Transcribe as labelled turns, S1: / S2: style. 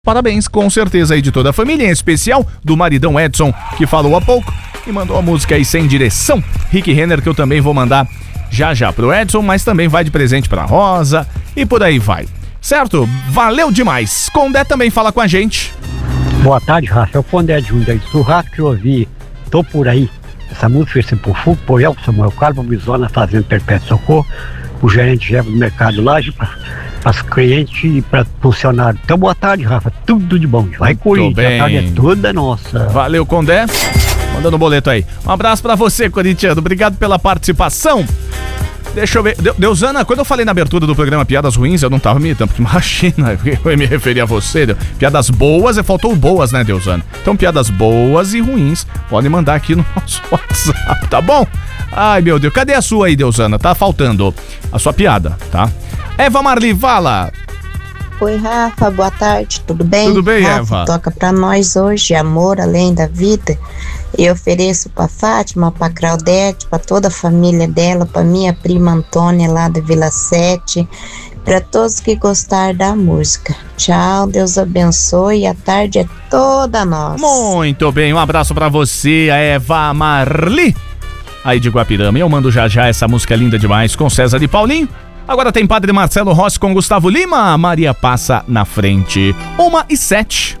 S1: Parabéns, com certeza aí de toda a família, em especial do maridão Edson, que falou há pouco e mandou a música aí Sem Direção, Rick Renner, que eu também vou mandar já pro Edson, mas também vai de presente pra Rosa e por aí vai. Certo? Valeu demais. Condé também fala com a gente.
S2: Boa tarde, Rafa. É o Condé Júnior aí. Churrasco que eu ouvi, tô por aí. Essa música foi por Fogo, Poel, Samuel Carlos, Bisona, Fazenda Perpétuo Socorro, o gerente do mercado Laje, para os clientes e para funcionários. Então, boa tarde, Rafa. Tudo de bom. Vai Corinthians, a tarde é toda nossa.
S1: Valeu, Condé. Mandando o boleto aí. Um abraço pra você, corintiano. Obrigado pela participação. Deixa eu ver. Deusana, quando eu falei na abertura do programa Piadas Ruins, eu não tava imitando, porque imagina, eu me referi a você. Piadas boas, faltou boas, né, Deusana? Então, piadas boas e ruins, podem mandar aqui no nosso WhatsApp, tá bom? Ai, meu Deus, cadê a sua aí, Deusana? Tá faltando a sua piada, tá? Eva Marli, fala!
S3: Oi, Rafa, boa tarde, tudo bem?
S1: Tudo bem,
S3: Rafa,
S1: Eva?
S3: Toca pra nós hoje, Amor Além da Vida. Eu ofereço pra Fátima, pra Claudete, pra toda a família dela, pra minha prima Antônia lá da Vila 7, pra todos que gostaram da música. Tchau, Deus abençoe, a tarde é toda nossa.
S1: Muito bem, um abraço pra você, a Eva Marli, aí de Guapirama. Eu mando já essa música linda demais com César e Paulinho. Agora tem Padre Marcelo Rossi com Gustavo Lima, Maria passa na frente. 1h07.